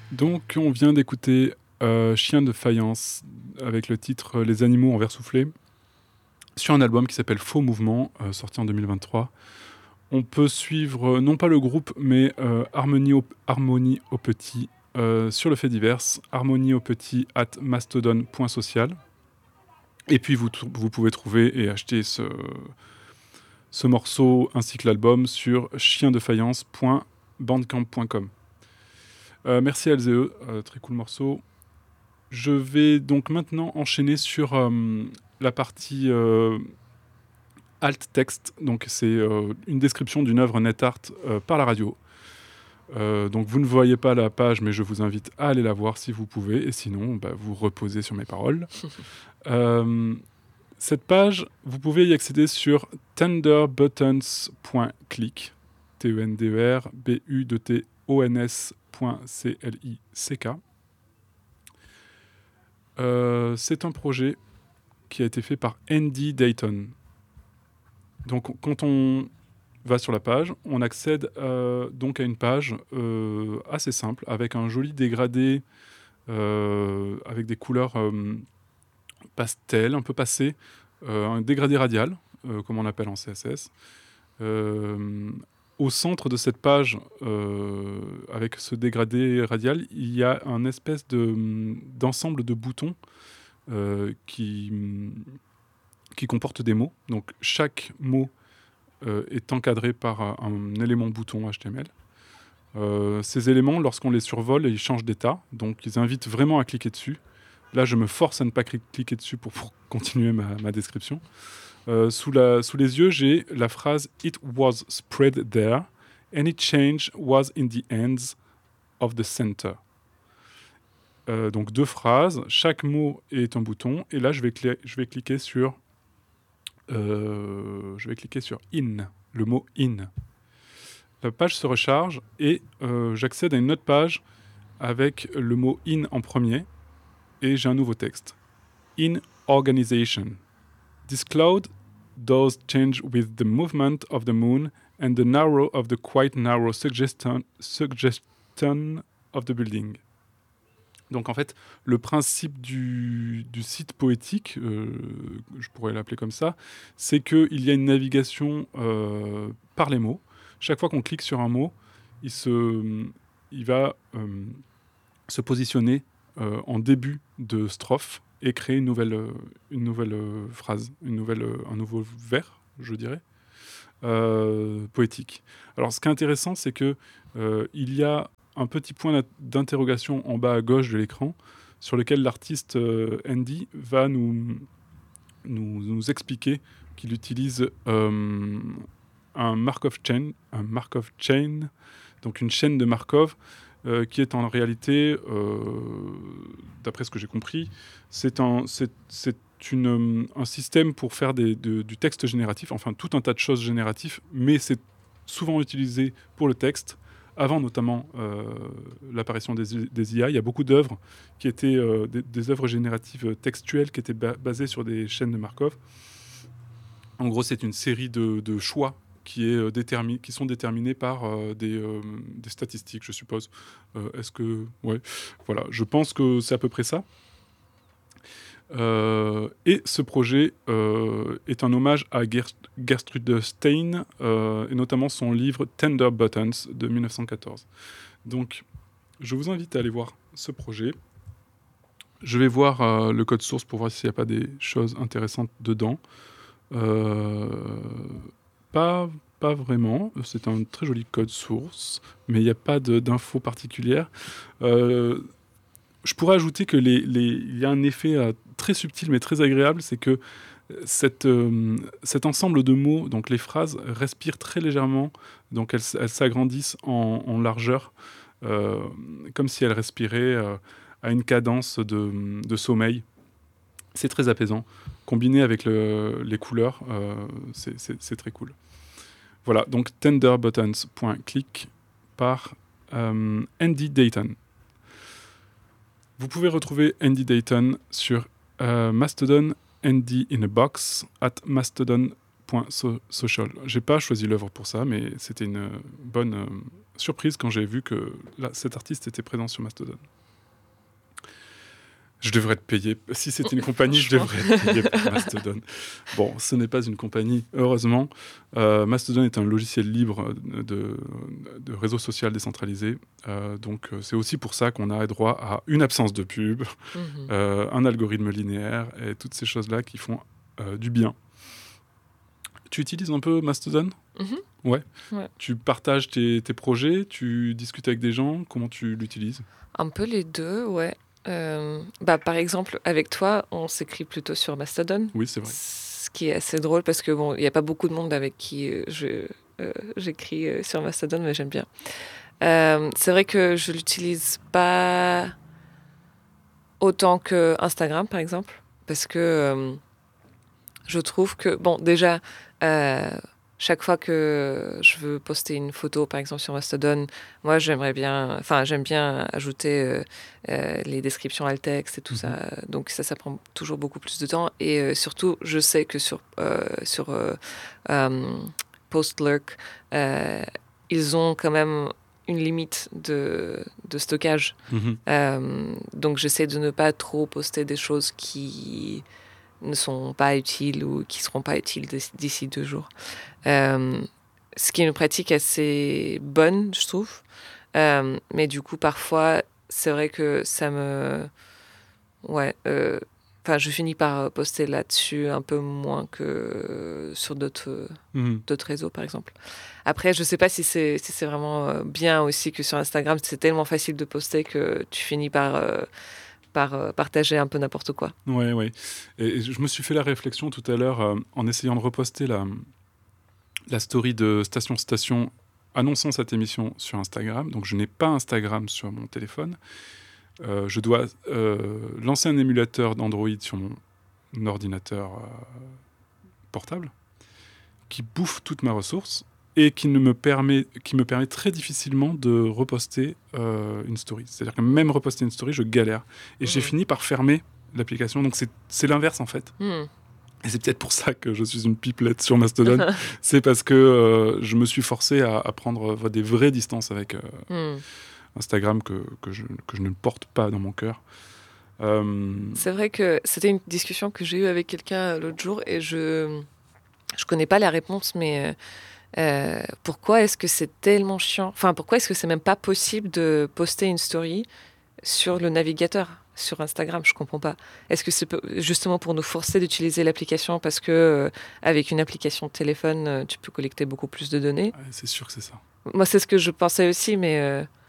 Donc, on vient d'écouter Chien de faïence avec le titre Les animaux en verre soufflé sur un album qui s'appelle Faux Mouvement, sorti en 2023. On peut suivre non pas le groupe, mais Harmonie au petit sur le fait divers, harmonie au petit @mastodon.social. Et puis vous pouvez trouver et acheter ce morceau ainsi que l'album sur chiendefaïence.bandcamp.com. Merci à LZE, très cool morceau. Je vais donc maintenant enchaîner sur la partie alt text. Donc c'est une description d'une œuvre net art par la radio. Donc vous ne voyez pas la page, mais je vous invite à aller la voir si vous pouvez. Et sinon, vous reposez sur mes paroles. Cette page, vous pouvez y accéder sur tenderbuttons.click, tenderbutons.click. C'est un projet qui a été fait par Andy Dayton. Donc quand on va sur la page, on accède donc à une page assez simple, avec un joli dégradé, avec des couleurs pastel, un peu passé, un dégradé radial, comme on appelle en CSS. Au centre de cette page, avec ce dégradé radial, il y a un espèce d'ensemble de boutons qui comportent des mots. Donc chaque mot est encadré par un élément bouton HTML. Ces éléments, lorsqu'on les survole, ils changent d'état, donc ils invitent vraiment à cliquer dessus. Là, je me force à ne pas cliquer dessus pour continuer ma description. Sous les yeux, j'ai la phrase « It was spread there. Any change was in the hands of the center ». Donc deux phrases, chaque mot est un bouton, et là, je vais cliquer sur « in », le mot « in ». La page se recharge et j'accède à une autre page avec le mot « in » en premier, et j'ai un nouveau texte. In organization. This cloud does change with the movement of the moon and the narrow of the quite narrow suggestion of the building. Donc en fait, le principe du site poétique, je pourrais l'appeler comme ça, c'est qu'il y a une navigation par les mots. Chaque fois qu'on clique sur un mot, il va se positionner en début de strophe et créer une nouvelle phrase, un nouveau vers, je dirais, poétique. Alors, ce qui est intéressant, c'est que il y a un petit point d'interrogation en bas à gauche de l'écran sur lequel l'artiste Andy va nous expliquer qu'il utilise un Markov chain, donc une chaîne de Markov, qui est en réalité, d'après ce que j'ai compris, c'est un système pour faire du texte génératif, enfin tout un tas de choses génératives, mais c'est souvent utilisé pour le texte, avant notamment l'apparition des IA. Il y a beaucoup d'œuvres qui étaient des œuvres génératives textuelles qui étaient basées sur des chaînes de Markov. En gros, c'est une série de choix qui sont déterminés par des statistiques, je suppose. Ouais, voilà, je pense que c'est à peu près ça. Et ce projet est un hommage à Gertrude Stein, et notamment son livre Tender Buttons de 1914. Donc, je vous invite à aller voir ce projet. Je vais voir le code source pour voir s'il n'y a pas des choses intéressantes dedans. Pas vraiment, c'est un très joli code source, mais il n'y a pas d'infos particulières. Je pourrais ajouter que il y a un effet très subtil mais très agréable, c'est que cet ensemble de mots, donc les phrases, respirent très légèrement, donc elles s'agrandissent en largeur, comme si elles respiraient à une cadence de sommeil. C'est très apaisant. Combiné avec les couleurs, c'est très cool. Voilà, donc tenderbuttons.click par Andy Dayton. Vous pouvez retrouver Andy Dayton sur Mastodon, Andy in a box @mastodon.com. .social. J'ai pas choisi l'œuvre pour ça, mais c'était une bonne surprise quand j'ai vu que cet artiste était présent sur Mastodon. Je devrais être payé. Si c'était une compagnie, je devrais être payé par Mastodon. Bon, ce n'est pas une compagnie, heureusement. Mastodon est un logiciel libre de réseau social décentralisé. Donc, c'est aussi pour ça qu'on a droit à une absence de pub, un algorithme linéaire et toutes ces choses-là qui font du bien. Tu utilises un peu Mastodon ? Ouais. Tu partages tes projets, tu discutes avec des gens, comment tu l'utilises ? Un peu les deux, ouais. Par exemple, avec toi, on s'écrit plutôt sur Mastodon. Oui, c'est vrai. Ce qui est assez drôle parce que il n'y a pas beaucoup de monde avec qui j'écris sur Mastodon, mais j'aime bien. C'est vrai que je l'utilise pas autant que Instagram, par exemple, parce que je trouve que déjà. Chaque fois que je veux poster une photo, par exemple sur Mastodon, moi j'aime bien ajouter les descriptions alt texte et tout ça. Donc ça prend toujours beaucoup plus de temps. Et surtout, je sais que sur Postlurk, ils ont quand même une limite de stockage. Donc j'essaie de ne pas trop poster des choses qui ne sont pas utiles ou qui ne seront pas utiles d'ici 2 jours. Ce qui est une pratique assez bonne, je trouve. Mais du coup, parfois, c'est vrai que ça me... je finis par poster là-dessus un peu moins que sur d'autres réseaux, par exemple. Après, je ne sais pas si c'est vraiment bien aussi que sur Instagram, c'est tellement facile de poster que tu finis par partager un peu n'importe quoi. Ouais. Et je me suis fait la réflexion tout à l'heure en essayant de reposter la story de Station annonçant cette émission sur Instagram. Donc je n'ai pas Instagram sur mon téléphone. Je dois lancer un émulateur d'Android sur mon ordinateur portable qui bouffe toutes mes ressources et qui me permet très difficilement de reposter une story. C'est-à-dire que même reposter une story, je galère. Et j'ai fini par fermer l'application. Donc c'est l'inverse en fait. Et c'est peut-être pour ça que je suis une pipelette sur Mastodon. C'est parce que je me suis forcé à prendre des vraies distances avec Instagram que je ne porte pas dans mon cœur. C'est vrai que c'était une discussion que j'ai eue avec quelqu'un l'autre jour et je connais pas la réponse, mais pourquoi est-ce que c'est tellement chiant ? Enfin, pourquoi est-ce que c'est même pas possible de poster une story sur le navigateur ? Sur Instagram, je comprends pas. Est-ce que c'est justement pour nous forcer d'utiliser l'application parce que avec une application de téléphone, tu peux collecter beaucoup plus de données ? Ouais, c'est sûr que c'est ça. Moi, c'est ce que je pensais aussi, mais